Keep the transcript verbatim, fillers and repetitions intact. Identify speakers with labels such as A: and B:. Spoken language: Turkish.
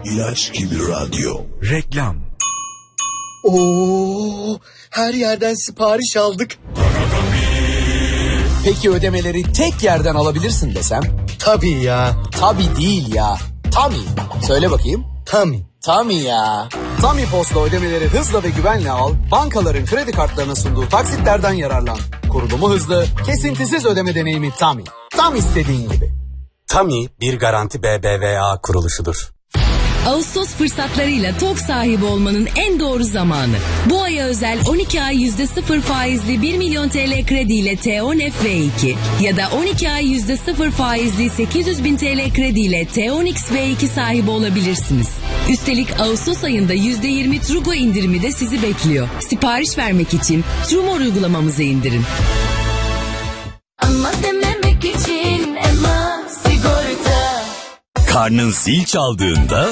A: İlaç gibi radyo.
B: Reklam.
C: Oo, her yerden sipariş aldık.
D: Peki ödemeleri tek yerden alabilirsin desem?
C: Tabii ya.
D: Tabii değil ya. Tami. Söyle bakayım.
C: Tami.
D: Tami ya. Tami Post'la ödemeleri hızla ve güvenle al. Bankaların kredi kartlarına sunduğu taksitlerden yararlan. Kurulumu hızlı, kesintisiz ödeme deneyimi Tami. Tam istediğin gibi.
E: Tami bir Garanti B B V A kuruluşudur.
F: Ağustos fırsatlarıyla TOG sahibi olmanın en doğru zamanı. Bu aya özel on iki ay yüzde sıfır faizli bir milyon T L krediyle T on F V iki ya da on iki ay yüzde sıfır faizli sekiz yüz bin T L krediyle T on X V iki sahibi olabilirsiniz. Üstelik Ağustos ayında yüzde yirmi Trugo indirimi de sizi bekliyor. Sipariş vermek için Trumor uygulamamızı indirin.
G: Ama dememek için Ema Sigorta.
B: Karnın zil çaldığında